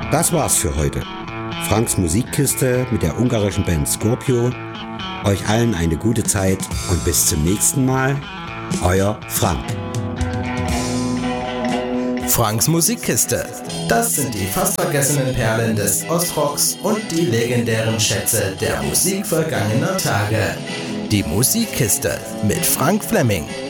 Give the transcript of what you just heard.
Das war's für heute. Franks Musikkiste mit der ungarischen Band Scorpio. Euch allen eine gute Zeit und bis zum nächsten Mal. Euer Frank. Franks Musikkiste. Das sind die fast vergessenen Perlen des Ostrocks und die legendären Schätze der Musik vergangener Tage. Die Musikkiste mit Frank Fleming.